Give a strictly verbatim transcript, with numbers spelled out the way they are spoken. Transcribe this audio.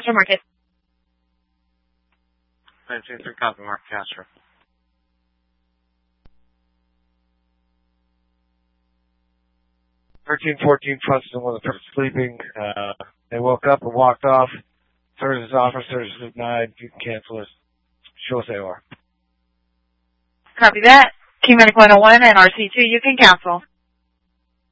Castro Market. nineteen three, copy, Mark Castro. thirteen fourteen Preston was sleeping. Uh, they woke up and walked off. Services officers denied. You can cancel it. Show us A O R. Copy that. Q Medic one oh one and R C two, you can cancel.